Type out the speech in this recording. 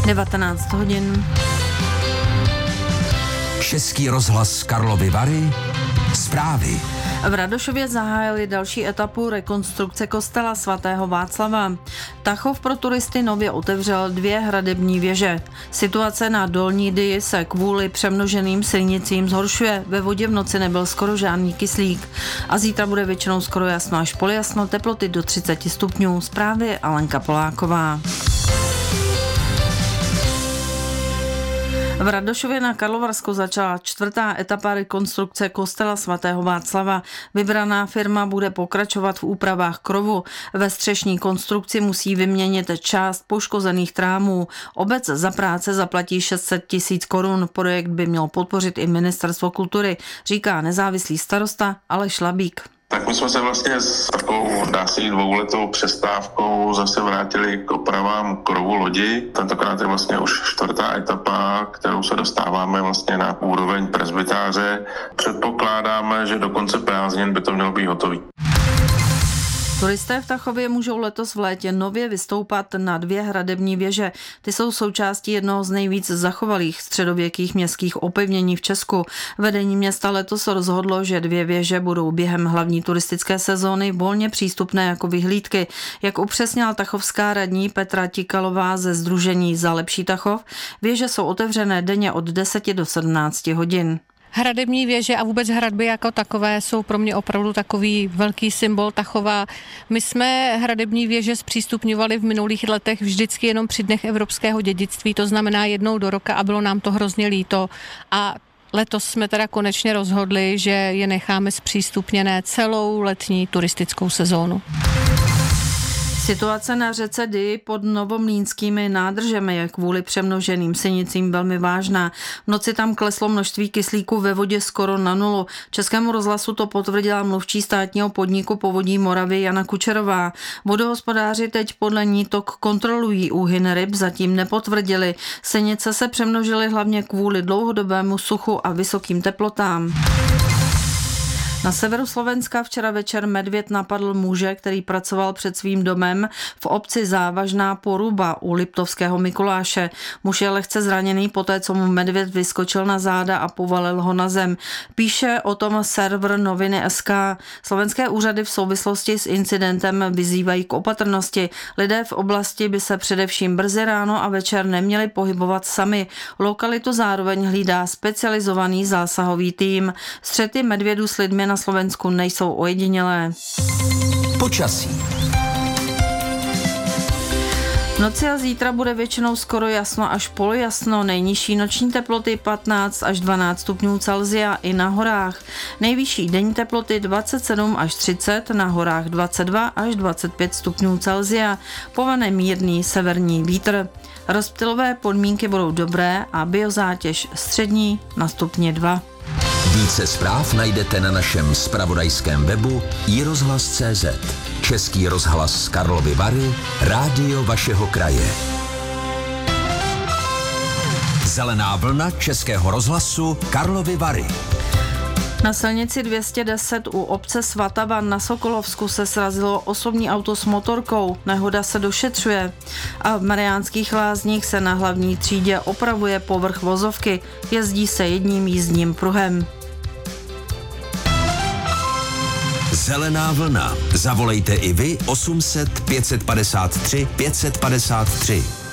19 hodin. Český rozhlas Karlovy Vary. Zprávy. V Radošově zahájili další etapu rekonstrukce kostela svatého Václava. Tachov pro turisty nově otevřel 2 hradební věže. Situace na Dolní Dyji se kvůli přemnoženým silnicím zhoršuje. Ve vodě v noci nebyl skoro žádný kyslík. A zítra bude většinou skoro jasno až poljasno, teploty do 30 stupňů. Zprávy Alenka Poláková. V Radošově na Karlovarsku začala 4. etapa rekonstrukce kostela svatého Václava. Vybraná firma bude pokračovat v úpravách krovu. Ve střešní konstrukci musí vyměnit část poškozených trámů. Obec za práce zaplatí 600 000 korun. Projekt by měl podpořit i Ministerstvo kultury, říká nezávislý starosta Aleš Labík. Tak my jsme se vlastně s takovou, dá se 2letou přestávkou zase vrátili k opravám krovu lodi. Tentokrát je vlastně už 4. etapa, kterou se dostáváme vlastně na úroveň presbytáře. Předpokládáme, že do konce prázdnin by to mělo být hotový. Turisté v Tachově můžou letos v létě nově vystoupat na 2 hradební věže. Ty jsou součástí jednoho z nejvíc zachovalých středověkých městských opevnění v Česku. Vedení města letos rozhodlo, že 2 věže budou během hlavní turistické sezóny volně přístupné jako vyhlídky. Jak upřesnila tachovská radní Petra Tikalová ze sdružení Za lepší Tachov, věže jsou otevřené denně od 10 do 17 hodin. Hradební věže a vůbec hradby jako takové jsou pro mě opravdu takový velký symbol Tachova. My jsme hradební věže zpřístupňovali v minulých letech vždycky jenom při dnech evropského dědictví, to znamená jednou do roka a bylo nám to hrozně líto. A letos jsme teda konečně rozhodli, že je necháme zpřístupněné celou letní turistickou sezónu. Situace na řece Dyji pod novomlýnskými nádržemi je kvůli přemnoženým sinicím velmi vážná. V noci tam kleslo množství kyslíku ve vodě skoro na nulu. Českému rozhlasu to potvrdila mluvčí státního podniku Povodí Moravy Jana Kučerová. Vodohospodáři teď podle ní tok kontrolují, úhyn ryb zatím nepotvrdili. Sinice se přemnožily hlavně kvůli dlouhodobému suchu a vysokým teplotám. Na severu Slovenska včera večer medvěd napadl muže, který pracoval před svým domem v obci Závažná Poruba u Liptovského Mikuláše. Muž je lehce zraněný poté, co mu medvěd vyskočil na záda a povalil ho na zem. Píše o tom server Noviny.sk. Slovenské úřady v souvislosti s incidentem vyzývají k opatrnosti. Lidé v oblasti by se především brzy ráno a večer neměli pohybovat sami. Lokalitu zároveň hlídá specializovaný zásahový tým. Střety medvědů s lidmi na Slovensku nejsou ojedinělé. Počasí. V noci a zítra bude většinou skoro jasno až polojasno, nejnižší noční teploty 15 až 12 stupňů Celsia i na horách. Nejvyšší denní teploty 27 až 30, na horách 22 až 25 stupňů Celsia. Povane mírný severní vítr. Rozptylové podmínky budou dobré a biozátěž střední na stupně 2. Více zpráv najdete na našem zpravodajském webu iRozhlas.cz. Český rozhlas Karlovy Vary, rádio vašeho kraje. Zelená vlna Českého rozhlasu Karlovy Vary. Na silnici 210 u obce Svatava na Sokolovsku se srazilo osobní auto s motorkou. Nehoda se došetřuje. A v Mariánských Lázních se na hlavní třídě opravuje povrch vozovky. Jezdí se jedním jízdním pruhem. Zelená vlna. Zavolejte i vy 800 553 553.